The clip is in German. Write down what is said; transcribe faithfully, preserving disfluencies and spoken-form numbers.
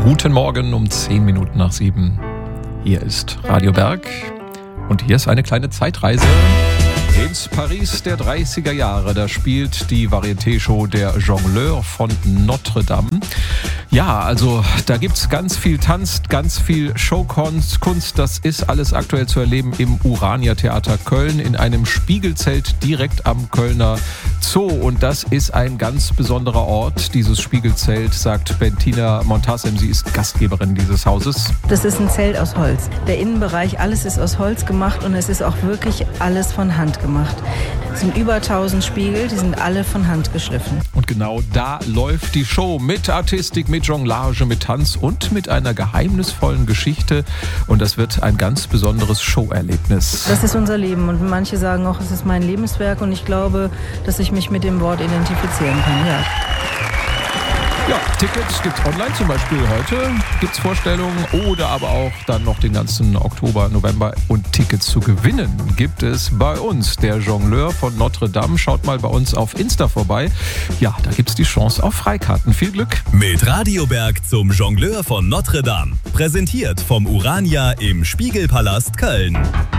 Guten Morgen um zehn Minuten nach sieben. Hier ist Radio Berg und hier ist eine kleine Zeitreise ins Paris der dreißiger Jahre. Da spielt die Varieté-Show der Jongleur von Notre Dame. Ja, also da gibt es ganz viel Tanz, ganz viel Showkunst. Das ist alles aktuell zu erleben im Urania-Theater Köln in einem Spiegelzelt direkt am Kölner Zoo. Und das ist ein ganz besonderer Ort, dieses Spiegelzelt, sagt Bettina Montassem. Sie ist Gastgeberin dieses Hauses. Das ist ein Zelt aus Holz. Der Innenbereich, alles ist aus Holz gemacht und es ist auch wirklich alles von Hand gemacht. Es sind über tausend Spiegel, die sind alle von Hand geschliffen. Und genau da läuft die Show mit Artistik, mit Jonglage, mit Tanz und mit einer geheimnisvollen Geschichte. Und das wird ein ganz besonderes Showerlebnis. Das ist unser Leben und manche sagen auch, es ist mein Lebenswerk und ich glaube, dass ich mich mit dem Wort identifizieren kann, ja. Ja, Tickets gibt's online, zum Beispiel heute gibt's Vorstellungen oder aber auch dann noch den ganzen Oktober, November. Und Tickets zu gewinnen gibt es bei uns, der Jongleur von Notre Dame. Schaut mal bei uns auf Insta vorbei. Ja, da gibt's die Chance auf Freikarten. Viel Glück. Mit Radio Berg zum Jongleur von Notre Dame. Präsentiert vom Urania im Spiegelpalast Köln.